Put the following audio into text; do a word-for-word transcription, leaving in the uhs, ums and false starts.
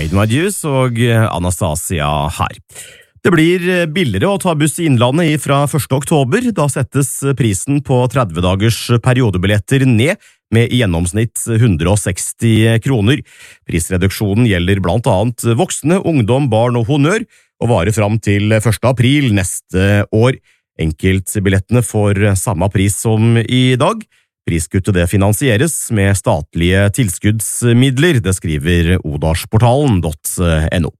Aiden Majus og Anastasia her. Det blir billigere å ta buss i Innlandet fra første oktober. Da settes prisen på tretti dagers periodebilletter ned med i gjennomsnitt hundre og seksti kroner. Prisreduksjonen gjelder blant annet voksne, ungdom, barn og honnør, og varer fram til første april neste år. Enkeltbillettene får samme pris som i dag. Priskuttet det finansieres med statlige tilskuddsmidler, det skriver odalsportalen punktum no.